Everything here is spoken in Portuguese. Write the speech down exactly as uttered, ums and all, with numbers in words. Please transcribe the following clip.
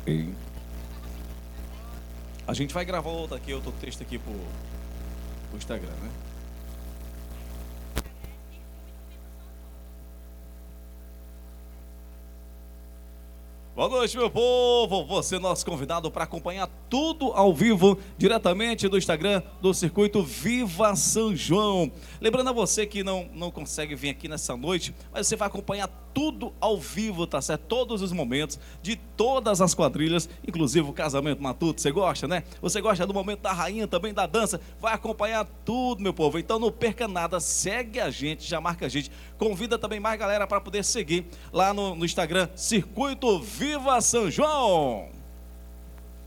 E a gente vai gravar outra aqui, outro texto aqui pro, pro Instagram, né? Boa noite, meu povo! Você é nosso convidado para acompanhar tudo ao vivo, diretamente do Instagram do Circuito Viva São João. Lembrando a você que não, não consegue vir aqui nessa noite, mas você vai acompanhar tudo ao vivo, tá certo? Todos os momentos, de todas as quadrilhas, inclusive o casamento matuto. Você gosta, né? Você gosta do momento da rainha, também da dança? Vai acompanhar tudo, meu povo. Então não perca nada, segue a gente, já marca a gente. Convida também mais galera para poder seguir lá no, no Instagram, Circuito Viva São João.